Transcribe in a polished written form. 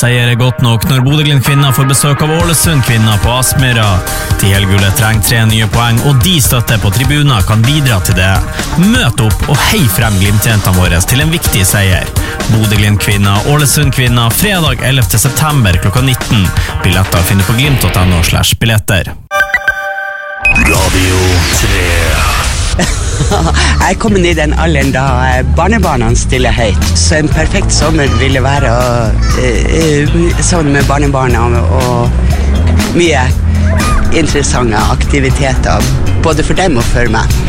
Seier godt nok når Bodø/Glimt-kvinner får besøk av Ålesund-kvinner på Aspmyra. De helgule trenger 3 nye poeng, og de støtter på tribuner kan bidra til det. Møt opp og hei frem Glimt-jentene våre til en viktig seier. Bodø/Glimt-kvinner, Ålesund-kvinner, fredag 11. september klokka 19. Billetter finner på glimt.no/billetter. Radio 3. Jeg er kommet i den alderen da barnebarna stiller høyt, så en perfekt sommer ville være sånn med barnebarna og mye interessante aktiviteter, både for dem og for meg.